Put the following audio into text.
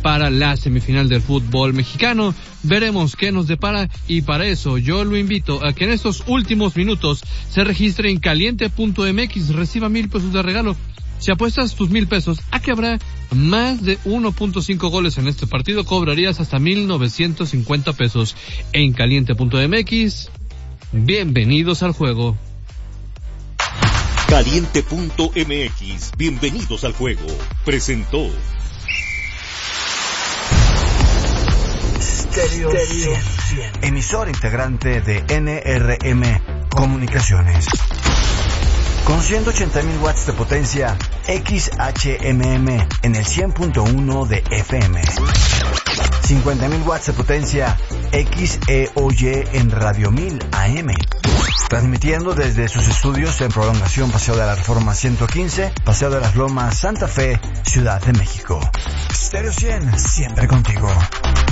para la semifinal del fútbol mexicano. Veremos qué nos depara, y para eso yo lo invito a que en estos últimos minutos se registre en caliente.mx, reciba 1,000 pesos de regalo. Si apuestas tus 1,000 pesos a que habrá más de 1.5 goles en este partido, cobrarías hasta 1,950 pesos en caliente.mx. Bienvenidos al juego. Caliente.mx, bienvenidos al juego. Presentó Stereo 100, emisor integrante de NRM Comunicaciones. Con 180,000 watts de potencia XHMM en el 100.1 de FM. 50,000 watts de potencia XEOY en Radio 1000 AM. Transmitiendo desde sus estudios en Prolongación Paseo de la Reforma 115, Paseo de las Lomas, Santa Fe, Ciudad de México. Stereo 100, siempre contigo.